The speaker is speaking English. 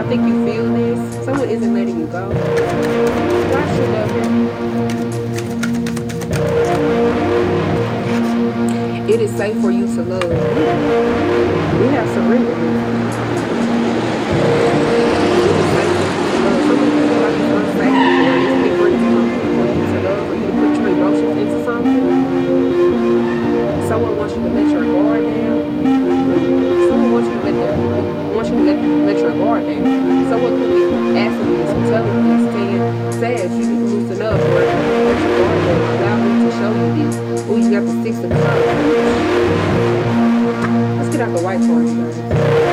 think you feel this. Someone isn't letting you go. Why should love him? It is safe for you to love. We have surrender here. It is safe for you to love. Some people feel like it's unsafe or it's for you to love, for you to put your emotions into something. Someone wants you to let your guard